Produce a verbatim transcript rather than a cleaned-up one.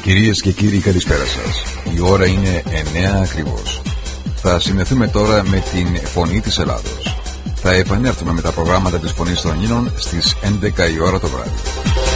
Κυρίες και κύριοι, καλησπέρα σας. Η ώρα είναι εννιά ακριβώς. Θα συνδεθούμε τώρα με την Φωνή της Ελλάδος. Θα επανέλθουμε με τα προγράμματα της Φωνής των Ελλήνων στις έντεκα η ώρα το βράδυ.